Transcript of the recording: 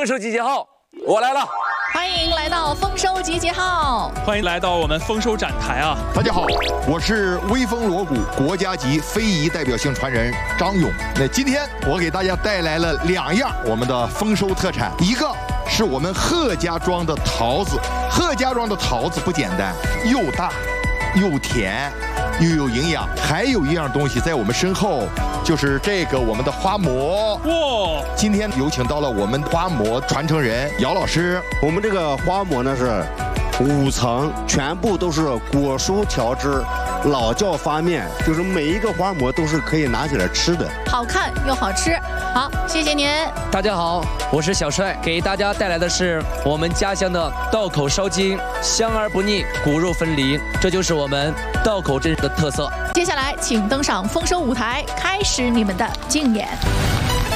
丰收集结号，我来了。 欢迎来到丰收集结号， 欢迎来到我们丰收展台啊！ 大家好，我是威风锣鼓国家级非遗代表性传人张勇。那今天我给大家带来了2样我们的丰收特产，一个是我们贺家庄的桃子。贺家庄的桃子不简单，又大又甜又有营养。还有一样东西在我们身后，就是这个我们的花馍。哇！今天有请到了我们花馍传承人姚老师。 我们这个花馍呢是5层，全部都是果蔬调制，老窖发面，就是每一个花馍都是可以拿起来吃的， 好看又好吃。好，谢谢您。 大家好，我是小帅，给大家带来的是我们家乡的道口烧筋，香而不腻，骨肉分离，这就是我们道口镇的特色。 接下来，请登上丰收舞台，开始你们的竞演。